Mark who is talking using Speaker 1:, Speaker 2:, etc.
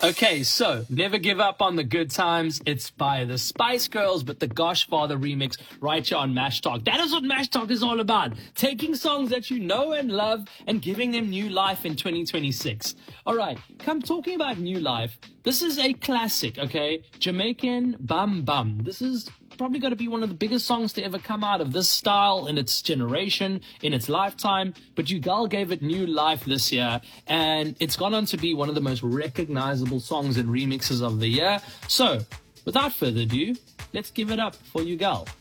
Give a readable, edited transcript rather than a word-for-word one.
Speaker 1: Okay, so Never Give Up on the Good Times. It's by the Spice Girls, but the Gosh Father remix right here on Mash Talk. That is what Mash Talk is all about. Taking songs that you know and love and giving them new life in 2026. All right, come talking about new life. This is a classic, okay? Jamaican Bum Bum. This is probably going to be one of the biggest songs to ever come out of this style in its generation, in its lifetime. But Ugal gave it new life this year, and it's gone on to be one of the most recognizable songs and remixes of the year. So, without further ado, let's give it up for Ugal.